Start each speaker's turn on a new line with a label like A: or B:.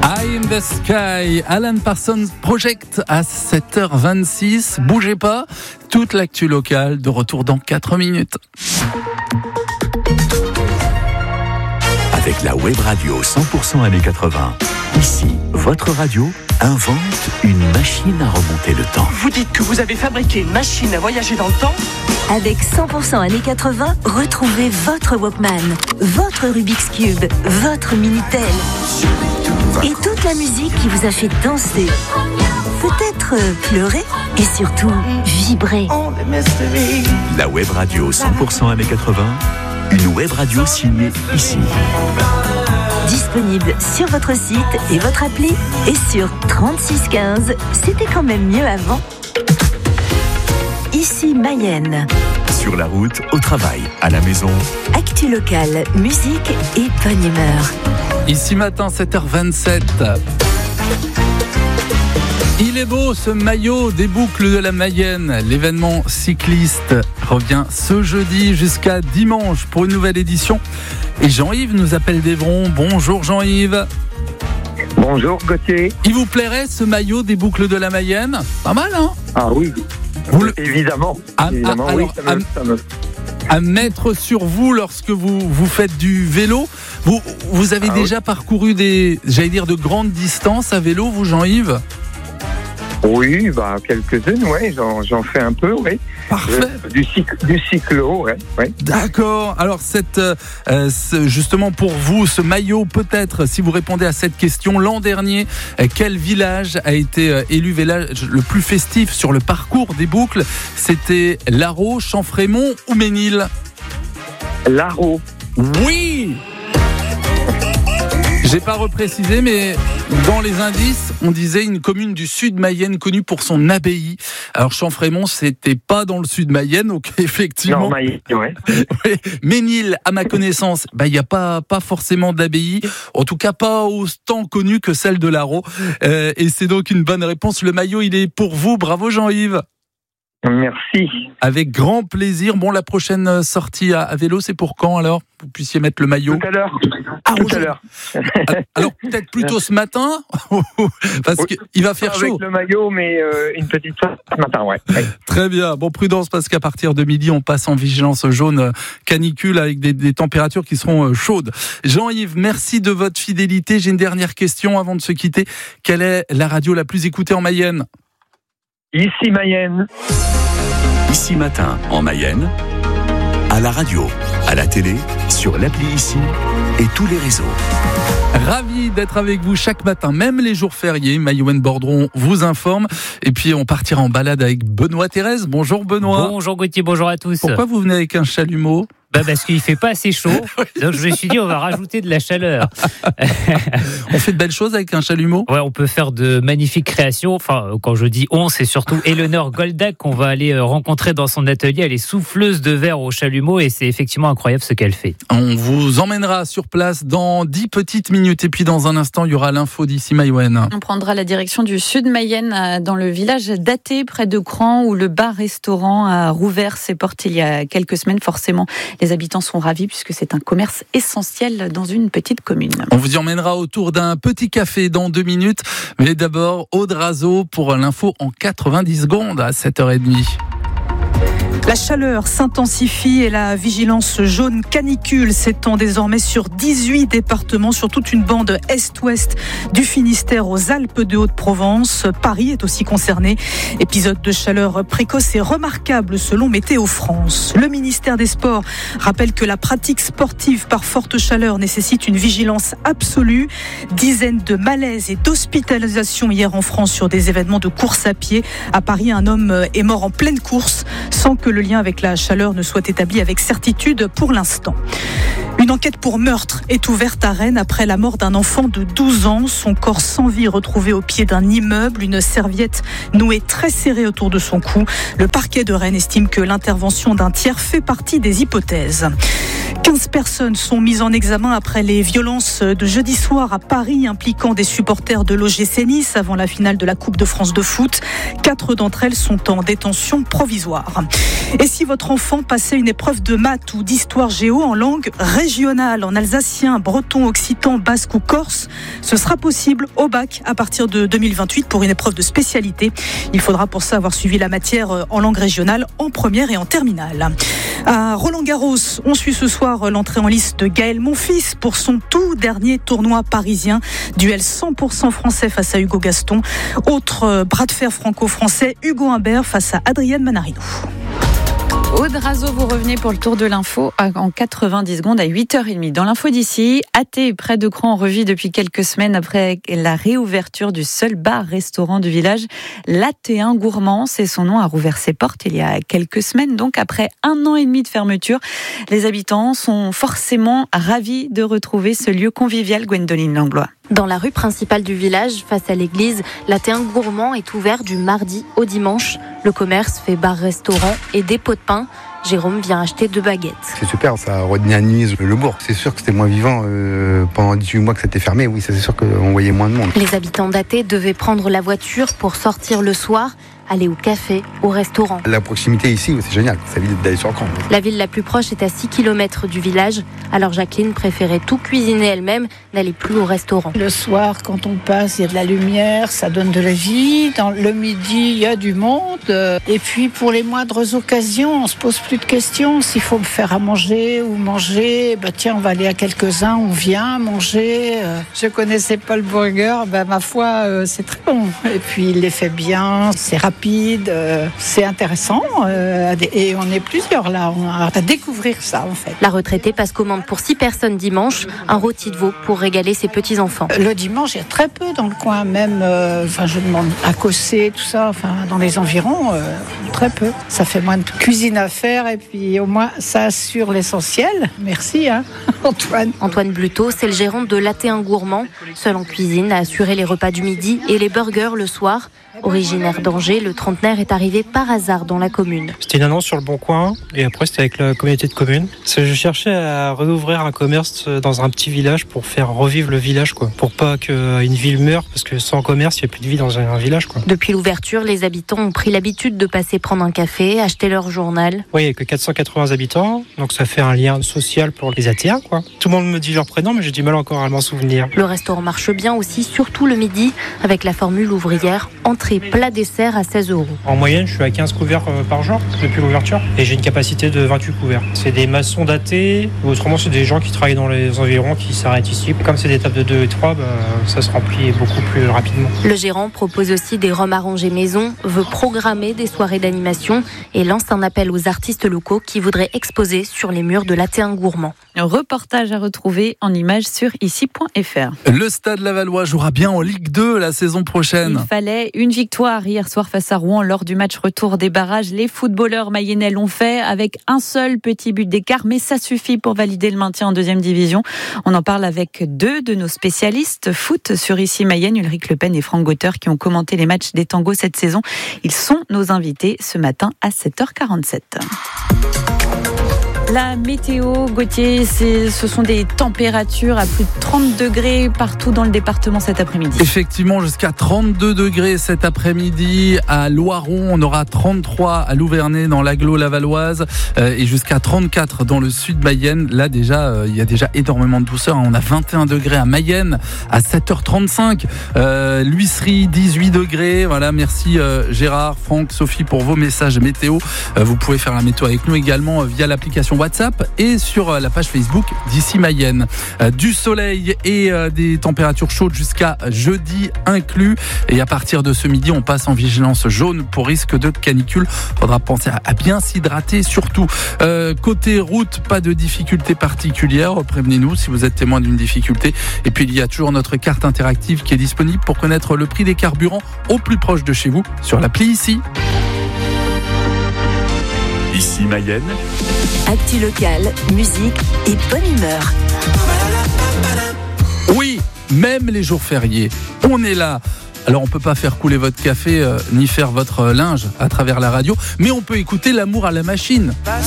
A: Eye in the Sky, Alan Parsons Project à 7h26. Bougez pas, toute l'actu locale de retour dans 4 minutes.
B: Avec la web radio 100% années 80, ici, votre radio invente une machine à remonter le temps.
C: Vous dites que vous avez fabriqué une machine à voyager dans le temps ?
D: Avec 100% années 80, retrouvez votre Walkman, votre Rubik's Cube, votre Minitel et toute la musique qui vous a fait danser, peut-être pleurer et surtout vibrer.
B: La web radio 100% années 80, une web radio signée ici.
D: Disponible sur votre site et votre appli et sur 3615. C'était quand même mieux avant. Ici Mayenne.
B: Sur la route, au travail, à la maison.
D: Actu locale, musique et bonne humeur.
A: Ici matin, 7h27. Il est beau ce maillot des boucles de la Mayenne. L'événement cycliste revient ce jeudi jusqu'à dimanche pour une nouvelle édition. Et Jean-Yves nous appelle d'Evron. Bonjour Jean-Yves.
E: Bonjour Gauthier.
A: Il vous plairait ce maillot des boucles de la Mayenne ? Pas mal, hein ?
E: Ah oui, évidemment. Évidemment, oui, ça me...
A: À mettre sur vous lorsque vous faites du vélo. Vous avez déjà parcouru de grandes distances à vélo, vous Jean-Yves ?
E: Oui, quelques-unes, ouais, j'en fais un peu, oui.
A: Parfait.
E: Du cyclo, ouais.
A: D'accord. Alors justement pour vous, ce maillot, peut-être, si vous répondez à cette question, l'an dernier, quel village a été élu village le plus festif sur le parcours des boucles ? C'était Larreau, Champfrémont ou Ménil ?
E: Larreau.
A: Oui. J'ai pas reprécisé, mais dans les indices, on disait une commune du sud Mayenne connue pour son abbaye. Alors Champfrémont, c'était pas dans le sud Mayenne, donc effectivement.
E: Non, Mayenne, ouais.
A: Ménil, à ma connaissance, il y a pas forcément d'abbaye, en tout cas pas autant connue que celle de Larreau. Et c'est donc une bonne réponse. Le maillot, il est pour vous. Bravo Jean-Yves.
E: Merci.
A: Avec grand plaisir. Bon, la prochaine sortie à vélo, c'est pour quand alors ? Vous puissiez mettre le maillot.
E: Tout à l'heure.
A: Tout à l'heure. Alors peut-être plutôt ce matin, parce qu'il va faire chaud.
E: Avec le maillot, mais une petite sortie ce matin, ouais.
A: Très bien. Bon, prudence, parce qu'à partir de midi, on passe en vigilance jaune canicule avec des températures qui seront chaudes. Jean-Yves, merci de votre fidélité. J'ai une dernière question avant de se quitter. Quelle est la radio la plus écoutée en Mayenne ?
E: Ici Mayenne.
B: Ici matin, en Mayenne, à la radio, à la télé, sur l'appli ici et tous les réseaux.
A: Ravi d'être avec vous chaque matin, même les jours fériés. Mayouen Bordron vous informe. Et puis on partira en balade avec Benoît Thérèse. Bonjour Benoît.
F: Bonjour Gauthier, bonjour à tous.
A: Pourquoi vous venez avec un chalumeau ?
F: Parce qu'il fait pas assez chaud, donc je me suis dit on va rajouter de la chaleur.
A: On fait de belles choses avec un chalumeau ?
F: Ouais, on peut faire de magnifiques créations. Enfin, quand je dis on, c'est surtout Eleonore Goldac qu'on va aller rencontrer dans son atelier. Elle est souffleuse de verre au chalumeau et c'est effectivement incroyable ce qu'elle fait.
A: On vous emmènera sur place dans 10 petites minutes et puis dans un instant il y aura l'info d'ici Mayouen.
G: On prendra la direction du sud Mayenne dans le village d'Athée près de Cran où le bar-restaurant a rouvert ses portes il y a quelques semaines. Forcément, les habitants sont ravis puisque c'est un commerce essentiel dans une petite commune.
A: On vous y emmènera autour d'un petit café dans 2 minutes. Mais d'abord, Aude Razo pour l'info en 90 secondes à 7h30.
H: La chaleur s'intensifie et la vigilance jaune canicule s'étend désormais sur 18 départements, sur toute une bande est-ouest du Finistère aux Alpes de Haute-Provence. Paris est aussi concerné. Épisode de chaleur précoce et remarquable selon Météo France. Le ministère des Sports rappelle que la pratique sportive par forte chaleur nécessite une vigilance absolue. Dizaines de malaises et d'hospitalisations hier en France sur des événements de course à pied. À Paris, un homme est mort en pleine course sans que le lien avec la chaleur ne soit établi avec certitude pour l'instant. Une enquête pour meurtre est ouverte à Rennes après la mort d'un enfant de 12 ans. Son corps sans vie retrouvé au pied d'un immeuble, une serviette nouée très serrée autour de son cou. Le parquet de Rennes estime que l'intervention d'un tiers fait partie des hypothèses. 15 personnes sont mises en examen après les violences de jeudi soir à Paris impliquant des supporters de l'OGC Nice avant la finale de la Coupe de France de foot. 4 d'entre elles sont en détention provisoire. Et si votre enfant passait une épreuve de maths ou d'histoire géo en langue régionale, en alsacien, breton, occitan, basque ou corse, ce sera possible au bac à partir de 2028 pour une épreuve de spécialité. Il faudra pour ça avoir suivi la matière en langue régionale en première et en terminale. À Roland-Garros, on suit ce soir l'entrée en lice de Gaël Monfils pour son tout dernier tournoi parisien. Duel 100% français face à Hugo Gaston. Autre bras de fer franco-français, Hugo Humbert face à Adrienne Manarino.
G: Aude Razo, vous revenez pour le tour de l'info en 90 secondes à 8h30. Dans l'info d'ici, Athée, près de Cran, en revue depuis quelques semaines après la réouverture du seul bar-restaurant du village. L'Athéen Gourmand, c'est son nom, a rouvert ses portes il y a quelques semaines. Donc après 1 an et demi de fermeture, les habitants sont forcément ravis de retrouver ce lieu convivial. Gwendoline Langlois.
I: Dans la rue principale du village, face à l'église, l'Athéen Gourmand est ouvert du mardi au dimanche. Le commerce fait bar-restaurant et des pots de pain. Jérôme vient acheter 2 baguettes.
J: C'est super, ça redynamise le bourg. C'est sûr que c'était moins vivant pendant 18 mois que c'était fermé. Oui, ça c'est sûr qu'on voyait moins de monde.
I: Les habitants d'Athée devaient prendre la voiture pour sortir le soir, aller au café, au restaurant.
J: La proximité ici, c'est génial. Ça évite d'aller sur le camp.
I: La ville la plus proche est à 6 km du village. Alors Jacqueline préférait tout cuisiner elle-même, n'allait plus au restaurant.
K: Le soir, quand on passe, il y a de la lumière, ça donne de la vie. Dans le midi, il y a du monde. Et puis pour les moindres occasions, on se pose plus de questions. S'il faut me faire à manger ou manger, tiens, on va aller à quelques-uns, on vient manger. Je connaissais pas le burger, ma foi, c'est très bon. Et puis il les fait bien, c'est rapide, c'est intéressant. Et on est plusieurs là, on a à découvrir ça en fait.
I: La retraitée passe commande pour 6 personnes dimanche, un rôti de veau pour régaler ses petits-enfants.
K: Le dimanche, il y a très peu dans le coin, même, je demande à Cossé, tout ça, dans les environs, très peu. Ça fait moins de cuisine à faire et puis au moins ça assure l'essentiel. Merci Antoine.
I: Antoine Bluteau, c'est le gérant de l'Athéen Gourmand, seul en cuisine à assurer les repas du midi et les burgers le soir. Originaire d'Angers, le trentenaire est arrivé par hasard dans la commune.
L: C'était une annonce sur le Bon Coin et après c'était avec la communauté de communes. Je cherchais à réouvrir un commerce dans un petit village pour faire revivre le village, pour pas qu'une ville meure, parce que sans commerce, il n'y a plus de vie dans un village.
I: Depuis l'ouverture, les habitants ont pris l'habitude de passer prendre un café, acheter leur journal.
L: Oui, il n'y a que 480 habitants, donc ça fait un lien social pour les Athéens. Tout le monde me dit leur prénom, mais j'ai du mal encore à m'en souvenir.
I: Le restaurant marche bien aussi, surtout le midi, avec la formule ouvrière, entrée plat dessert à 16 €.
L: En moyenne, je suis à 15 couverts par jour depuis l'ouverture et j'ai une capacité de 28 couverts. C'est des maçons datés, ou autrement c'est des gens qui travaillent dans les environs qui s'arrêtent ici. Comme c'est des tables de 2 et 3, ça se remplit beaucoup plus rapidement.
I: Le gérant propose aussi des rhums arrangés maison, veut programmer des soirées d'animation et lance un appel aux artistes locaux qui voudraient exposer sur les murs de l'Athéen Gourmand.
G: Un reportage à retrouver en images sur ici.fr.
A: Le Stade Lavallois jouera bien en Ligue 2 la saison prochaine.
G: Il fallait une victoire hier soir face à Rouen lors du match retour des barrages. Les footballeurs mayennais l'ont fait avec un seul petit but d'écart, mais ça suffit pour valider le maintien en 2e division. On en parle avec 2 de nos spécialistes foot sur Ici Mayenne, Ulrich Le Pen et Franck Gauter, qui ont commenté les matchs des tangos cette saison. Ils sont nos invités ce matin à 7h47. La météo, Gauthier, ce sont des températures à plus de 30 degrés partout dans le département cet après-midi.
A: Effectivement, jusqu'à 32 degrés cet après-midi à Loiron. On aura 33 à Louvernay dans l'agglo lavalloise et jusqu'à 34 dans le sud Mayenne. Là déjà, il y a déjà énormément de douceur. On a 21 degrés à Mayenne à 7h35. L'Huisserie, 18 degrés. Voilà, merci Gérard, Franck, Sophie pour vos messages météo. Vous pouvez faire la météo avec nous également via l'application WhatsApp et sur la page Facebook d'Ici Mayenne. Du soleil et des températures chaudes jusqu'à jeudi inclus. Et à partir de ce midi, on passe en vigilance jaune pour risque de canicule. Faudra penser à bien s'hydrater surtout. Côté route, pas de difficultés particulières. Prévenez-nous si vous êtes témoin d'une difficulté. Et puis il y a toujours notre carte interactive qui est disponible pour connaître le prix des carburants au plus proche de chez vous sur l'appli Ici.
B: Ici Mayenne.
D: Actu locale, musique et bonne humeur.
A: Oui, même les jours fériés, on est là. Alors on peut pas faire couler votre café ni faire votre linge à travers la radio, mais on peut écouter L'amour à la machine.